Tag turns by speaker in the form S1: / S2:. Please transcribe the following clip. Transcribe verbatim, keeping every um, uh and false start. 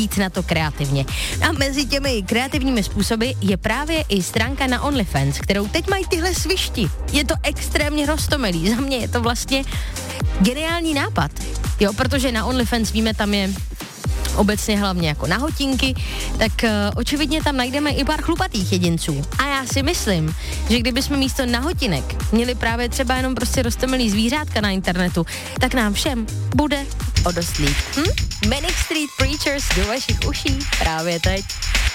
S1: jít na to kreativně. A mezi těmi kreativními způsoby je právě i stránka na OnlyFans, kterou teď mají tyhle svišti. Je to extrémně roztomilý. Za mě je to vlastně geniální nápad. Jo, protože na OnlyFans víme, tam je obecně hlavně jako nahotinky, tak uh, očividně tam najdeme i pár chlupatých jedinců. A já si myslím, že kdybychom místo nahotinek měli právě třeba jenom prostě roztomilý zvířátka na internetu, tak nám všem bude o dost líp. Hm? Manic Street Preachers do vašich uší právě teď.